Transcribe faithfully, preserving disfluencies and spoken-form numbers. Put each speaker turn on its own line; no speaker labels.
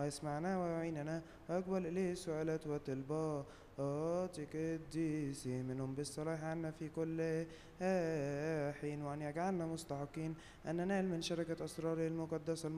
واسمعنا وأعيننا وأقبل إليه السؤالات والطلبات قديسين منهم بالصلاح عنا في كل حين، وأن يجعلنا مستحقين أن ننال من شركة أسراره المقدسة